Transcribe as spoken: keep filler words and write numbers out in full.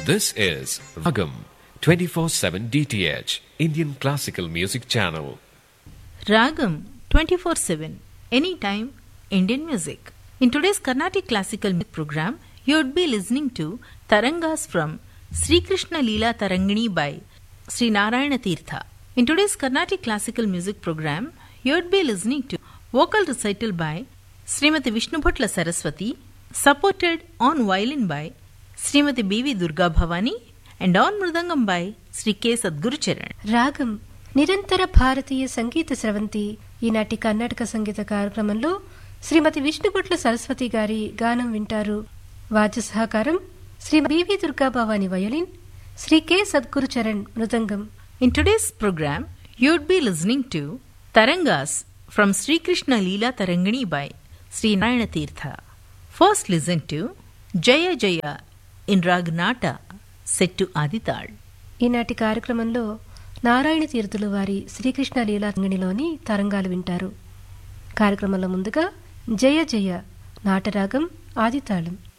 This is Ragam twenty-four seven D T H Indian Classical Music Channel. Ragam twenty-four seven Anytime Indian Music. In today's Carnatic Classical Music program, you would be listening to Tarangas from Sri Krishna Leela Tarangini by Sri Narayana Tirtha. In today's Carnatic Classical Music program, you would be listening to vocal recital by Srimati Vishnubhatla Saraswati, supported on violin by Srimati B V Durga Bhavani and on mridangam by Sri K Sadguru Charan. రాగం నిరంతర భారతీయ సంగీత స్రవంతి ఈనాటి కర్ణాటక సంగీత కార్యక్రమంలో శ్రీమతి విష్ణుభట్ల సరస్వతి గారి గానం వింటారు. వాద్య సహకారం Shri BV Durga Bhavani violin, Shri K Sadhguru Charan mridangam. In today's program, you would be listening to Tarangas from Sri Krishna Leela Tarangini by Sri Narayana Tirtha. First listen to Jaya Jaya in Ragnata set to Adital. ఈనాటి కార్యక్రమంలో నారాయణ తీర్థులు వారి శ్రీకృష్ణ లీలా తంగిణిలోని తరంగాలు వింటారు. కార్యక్రమంలో ముందుగా జయ జయ నాటరాగం ఆదితాళం.